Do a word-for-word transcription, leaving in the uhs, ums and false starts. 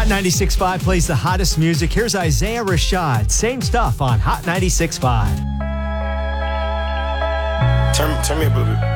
Hot ninety-six point five plays the hottest music. Here's Isaiah Rashad. Same stuff on Hot ninety-six point five. Turn, turn me up a little bit.